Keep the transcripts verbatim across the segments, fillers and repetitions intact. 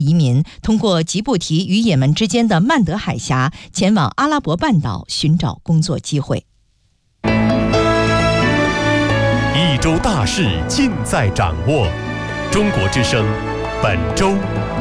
移民通过吉布提与也门之间的曼德海峡前往阿拉伯半岛寻找工作机会。 一周大事尽在掌握，中国之声本周。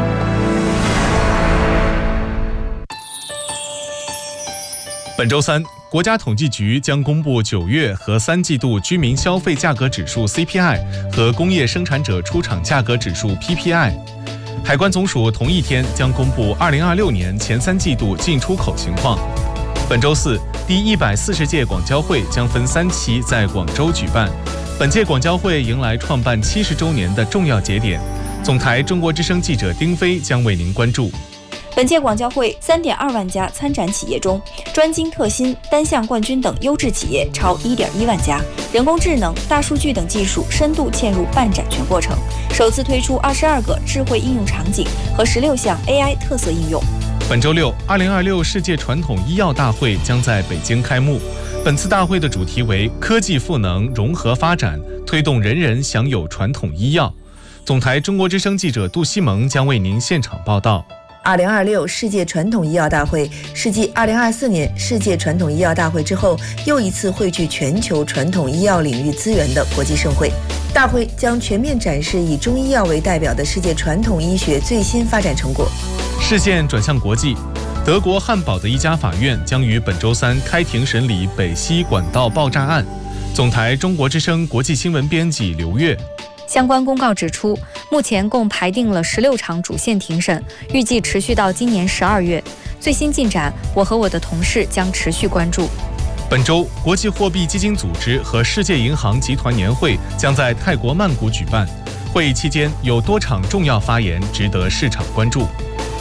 本周三，国家统计局将公布九月和三季度居民消费价格指数 C P I 和工业生产者出厂价格指数 P P I。海关总署同一天将公布二零二六年前三季度进出口情况。本周四，第一百四十届广交会将分三期在广州举办。本届广交会迎来创办七十周年的重要节点，总台中国之声记者丁飞将为您关注。 本届广交会 三点二万家参展企业中，专精特新、单项冠军等优质企业超 一点一万家，人工智能、大数据等技术深度嵌入办展全过程，首次推出二十二个智慧应用场景和十六项 A I 特色应用。 本周六，二零二六世界传统医药大会将在北京开幕。本次大会的主题为科技赋能融合发展，推动人人享有传统医药。总台中国之声记者杜西蒙将为您现场报道。 二零二六世界传统医药大会是继二零二四年世界传统医药大会之后，又一次汇聚全球传统医药领域资源的国际盛会。大会将全面展示以中医药为代表的世界传统医学最新发展成果。 视线转向国际，德国汉堡的一家法院将于本周三开庭审理北溪管道爆炸案。总台中国之声国际新闻编辑刘月。 相关公告指出，目前共排定了十六场主线庭审，预计持续到今年十二月。最新进展，我和我的同事将持续关注。 本周，国际货币基金组织和世界银行集团年会将在泰国曼谷举办。会议期间有多场重要发言值得市场关注。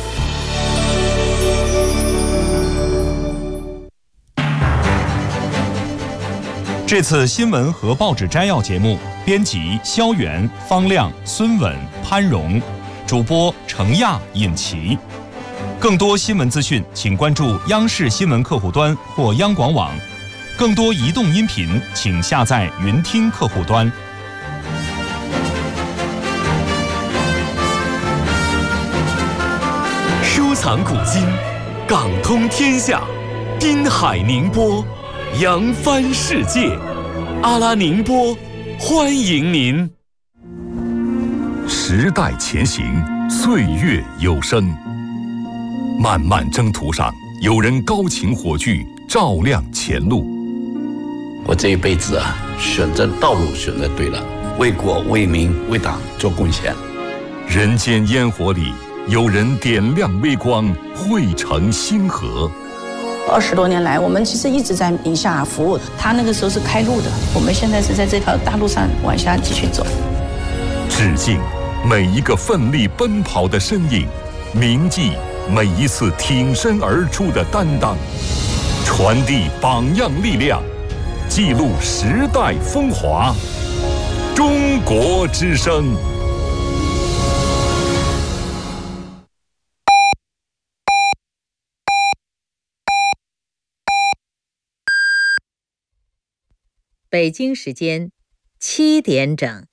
这次新闻和报纸摘要节目，编辑肖远、方亮、孙稳、潘荣，主播程亚、尹奇。更多新闻资讯，请关注央视新闻客户端或央广网。更多移动音频，请下载云听客户端。 收藏古今，港通天下，滨海宁波，扬帆世界。阿拉宁波，欢迎您。 时代前行，岁月有声。漫漫征途上，有人高擎火炬，照亮前路。 我这一辈子啊，选择道路选择对了，为国为民为党做贡献。 人间烟火里，有人点亮微光，汇成星河。 二十多年来，我们其实一直在宁夏服务。他那个时候是开路的，我们现在是在这条大路上往下继续走。 致敬每一个奋力奔跑的身影，铭记每一次挺身而出的担当，传递榜样力量，记录时代风华。中国之声。 北京时间七点整。